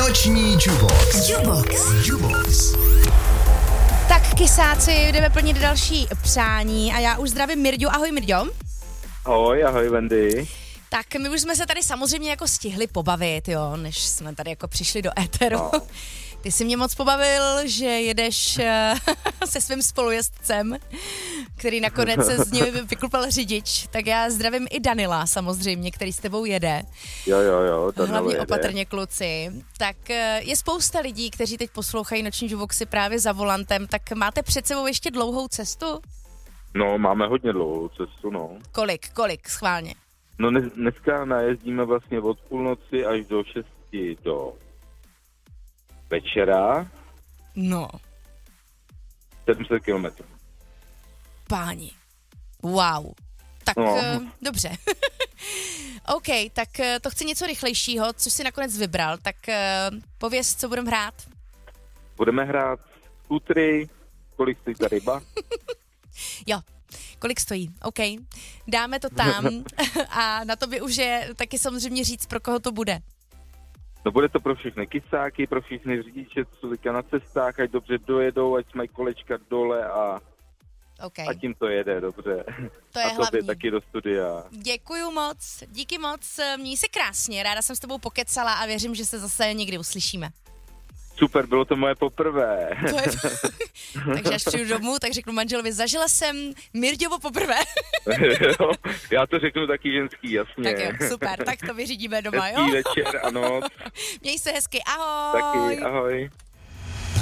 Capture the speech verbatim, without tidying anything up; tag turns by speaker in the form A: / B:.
A: Noční Jubox. Jubox. Jubox.
B: Tak kysáci, jdeme plnit další přání a já už zdravím Mirďu. Ahoj Mirďo.
C: Ahoj, ahoj Wendy.
B: Tak my už jsme se tady samozřejmě jako stihli pobavit, jo, než jsme tady jako přišli do éteru. No. Ty jsi mě moc pobavil, že jedeš se svým spolujezdcem, který nakonec se z něj vyklupal řidič. Tak já zdravím i Danila samozřejmě, který s tebou jede.
C: Jo, jo, jo.
B: Hlavně
C: jede.
B: opatrně, kluci. Tak je spousta lidí, kteří teď poslouchají Noční Juboxy právě za volantem. Tak máte před sebou ještě dlouhou cestu?
C: No, máme hodně dlouhou cestu, no.
B: Kolik, kolik, schválně?
C: No dnes, dneska najezdíme vlastně od půlnoci až do šesti do večera.
B: No.
C: sedm set kilometrů.
B: Páni. Wow. Tak
C: no.
B: uh, dobře. OK, tak uh, to chci něco rychlejšího, což si nakonec vybral. Tak uh, pověz, co budeme hrát.
C: Budeme hrát skútry, kolik stojí ta ryba.
B: Jo. Kolik stojí? OK. Dáme to tam a na tobě už je taky samozřejmě říct, pro koho to bude.
C: No bude to pro všechny kysáky, pro všechny řidiče, co teďka na cestách, ať dobře dojedou, ať mají kolečka dole a
B: okay.
C: ať jim to jede, dobře.
B: To je
C: a tobě
B: hlavní.
C: taky do studia.
B: Děkuju moc, díky moc, měj se krásně, ráda jsem s tebou pokecala a věřím, že se zase někdy uslyšíme.
C: Super, bylo to moje poprvé.
B: To je to. Takže až přijdu domů, tak řeknu manželovi, zažila jsem Mirďovo poprvé.
C: Jo, já to řeknu taky ženský, jasně.
B: Tak jo, super, tak to vyřídíme doma,
C: hezký
B: jo?
C: večer a noc.
B: Měj se hezky, ahoj.
C: Taky, ahoj.